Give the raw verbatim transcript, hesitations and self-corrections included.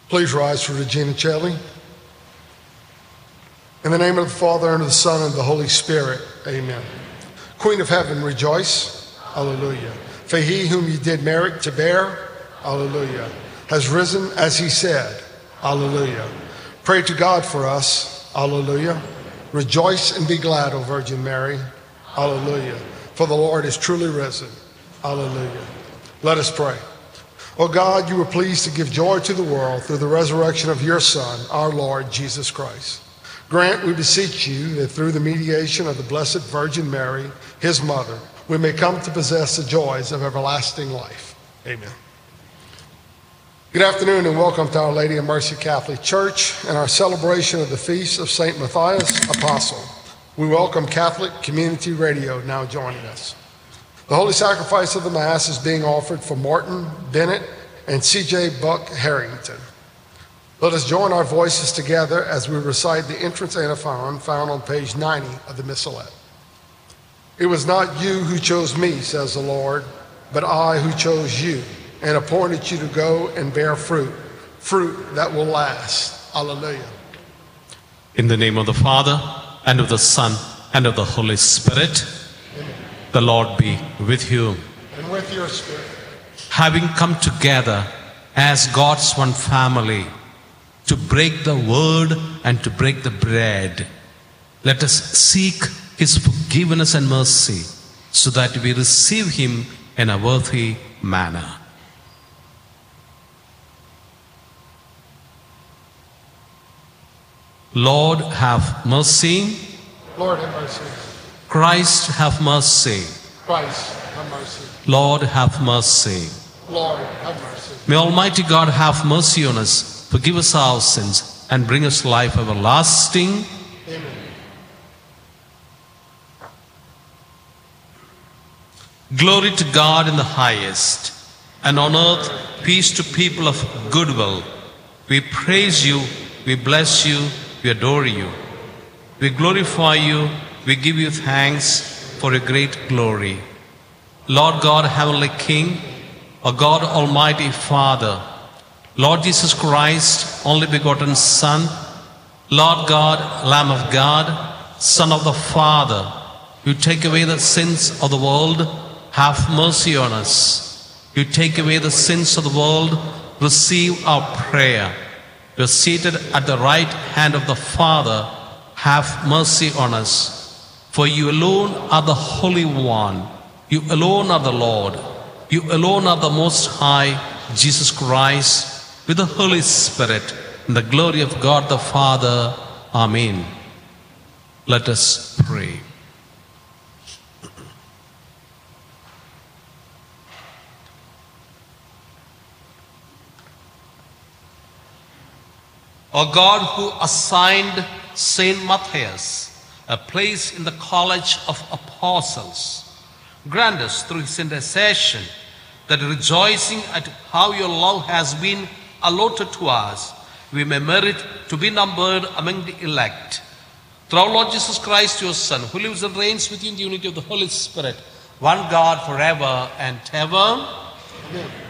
Please rise for Regina Chelly. In the name of the Father, and of the Son, and of the Holy Spirit, amen. Queen of heaven, rejoice, alleluia. For he whom you did merit to bear, alleluia, has risen as he said, alleluia. Pray to God for us, alleluia. Rejoice and be glad, O Virgin Mary, alleluia. For the Lord is truly risen, alleluia. Let us pray. O God, you were pleased to give joy to the world through the resurrection of your Son, our Lord Jesus Christ. Grant, we beseech you, that through the mediation of the Blessed Virgin Mary, his mother, we may come to possess the joys of everlasting life. Amen. Good afternoon and welcome to Our Lady of Mercy Catholic Church and our celebration of the feast of Saint Matthias, Apostle. We welcome Catholic Community Radio now joining us. The Holy Sacrifice of the Mass is being offered for Martin Bennett and C J Buck Harrington. Let us join our voices together as we recite the entrance antiphon found on page ninety of the Missalette. It was not you who chose me, says the Lord, but I who chose you and appointed you to go and bear fruit, fruit that will last. Alleluia. In the name of the Father, and of the Son, and of the Holy Spirit, amen. The Lord be with you. And with your spirit. Having come together as God's one family to break the word and to break the bread, let us seek his forgiveness and mercy so that we receive him in a worthy manner. Lord, have mercy. Lord, have mercy. Christ, have mercy. Christ, have mercy. Lord, have mercy. Lord, have mercy. May Almighty God have mercy on us, forgive us our sins, and bring us life everlasting. Amen. Glory to God in the highest, and on earth peace to people of goodwill. We praise you, we bless you, we adore you. We glorify you, we give you thanks for your great glory. Lord God, Heavenly King, O God, Almighty Father, Lord Jesus Christ, only begotten Son, Lord God, Lamb of God, Son of the Father, you take away the sins of the world, have mercy on us. You take away the sins of the world, receive our prayer. You are seated at the right hand of the Father, have mercy on us. For you alone are the Holy One, you alone are the Lord, you alone are the Most High, Jesus Christ, with the Holy Spirit, in the glory of God the Father. Amen. Let us pray. O God, who assigned Saint Matthias a place in the college of apostles, grant us through his intercession that, rejoicing at how your love has been allotted to us, we may merit to be numbered among the elect. Through our Lord Jesus Christ, your Son, who lives and reigns with you in the unity of the Holy Spirit, one God forever and ever. Amen.